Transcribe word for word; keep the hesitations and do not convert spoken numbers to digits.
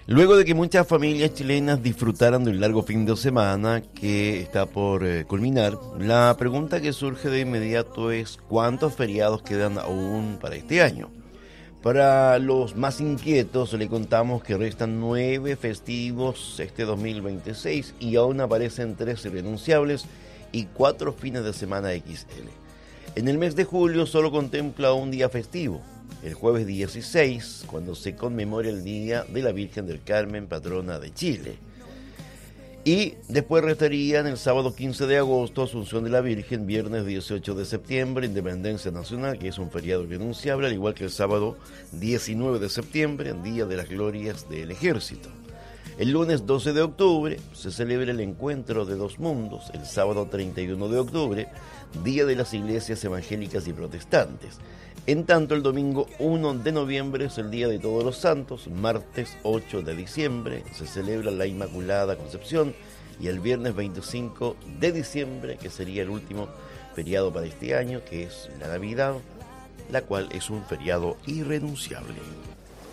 Luego de que muchas familias chilenas disfrutaran de un largo fin de semana que está por eh, culminar, la pregunta que surge de inmediato es ¿cuántos feriados quedan aún para este año? Para los más inquietos le contamos que restan nueve festivos este dos mil veintiséis y aún aparecen tres irrenunciables y cuatro fines de semana equis ele. En el mes de julio solo contempla un día festivo, el jueves dieciséis, cuando se conmemora el Día de la Virgen del Carmen, patrona de Chile. Y después restarían el sábado quince de agosto, Asunción de la Virgen, viernes dieciocho de septiembre, Independencia Nacional, que es un feriado irrenunciable, al igual que el sábado diecinueve de septiembre, Día de las Glorias del Ejército. El lunes doce de octubre se celebra el Encuentro de Dos Mundos, el sábado treinta y uno de octubre, Día de las Iglesias Evangélicas y Protestantes. En tanto, el domingo uno de noviembre es el Día de Todos los Santos, martes ocho de diciembre se celebra la Inmaculada Concepción y el viernes veinticinco de diciembre, que sería el último feriado para este año, que es la Navidad, la cual es un feriado irrenunciable.